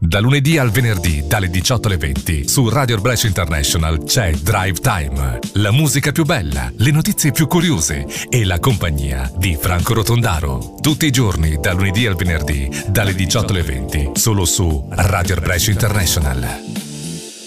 Da lunedì al venerdì, dalle 18 alle 20, su Radio Brescia International c'è Drive Time. La musica più bella, le notizie più curiose e la compagnia di Franco Rotondaro. Tutti i giorni, da lunedì al venerdì, dalle 18 alle 20, solo su Radio Brescia International.